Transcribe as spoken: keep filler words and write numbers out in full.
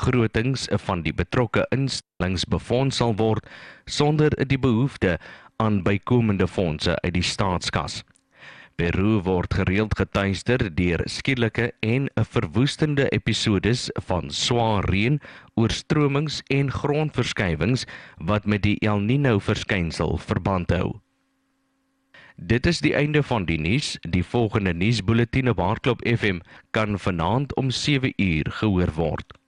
begrotings van die betrokke instellings befonds sal word sonder die behoefte aan bykomende fondse uit die staatskas. Peru word gereeld getuister deur skielike en verwoestende episodes van swaar reën, oorstromings en grondverskywings wat met die El Niño verskynsel verband hou. Dit is die einde van die nuus. Die volgende nuusbulletin op Hardklop F M kan vanaand om sewe uur gehoor word.